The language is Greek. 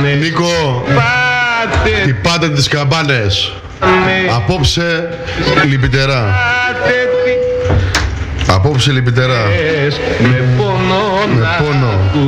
Νίκο, χτυπάτε τις καμπάνες. Απόψε λυπητερά. Απόψε λυπητερά. Με πόνο.